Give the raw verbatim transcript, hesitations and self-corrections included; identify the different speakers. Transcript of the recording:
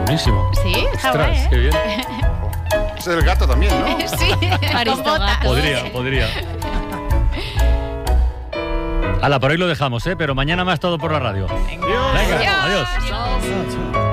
Speaker 1: buenísimo.
Speaker 2: Sí, está
Speaker 1: Ostras,
Speaker 2: guay, ¿eh?
Speaker 1: qué bien.
Speaker 3: Es el gato también, ¿no?
Speaker 2: Sí, con botas.
Speaker 1: Podría, podría. Hala, por hoy lo dejamos, ¿eh? Pero mañana más todo por la radio.
Speaker 2: Venga.
Speaker 1: Venga,
Speaker 2: Adiós.
Speaker 1: adiós.